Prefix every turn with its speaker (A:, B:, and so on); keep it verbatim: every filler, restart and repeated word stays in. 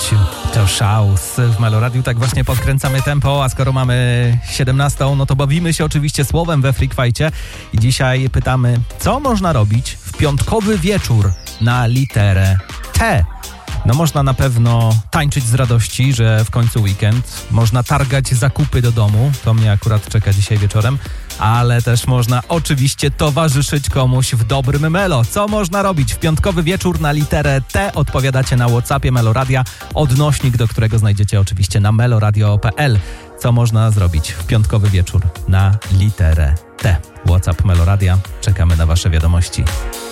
A: To Szaus w Meloradiu, tak właśnie podkręcamy tempo, a skoro mamy siedemnastą, no to bawimy się oczywiście słowem we Freak Fight'cie i dzisiaj pytamy, co można robić w piątkowy wieczór na literę T. No można na pewno tańczyć z radości, że w końcu weekend, można targać zakupy do domu, to mnie akurat czeka dzisiaj wieczorem, ale też można oczywiście towarzyszyć komuś w dobrym melo. Co można robić w piątkowy wieczór na literę T? Odpowiadacie na WhatsAppie Meloradia, odnośnik do którego znajdziecie oczywiście na meloradio kropka p l. Co można zrobić w piątkowy wieczór na literę T? WhatsApp Meloradia, czekamy na wasze wiadomości.